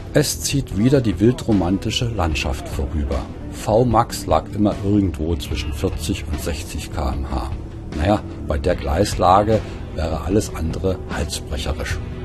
Es zieht wieder die wildromantische Landschaft vorüber. Vmax lag immer irgendwo zwischen 40 und 60 km/h. Naja, bei der Gleislage wäre alles andere halsbrecherisch.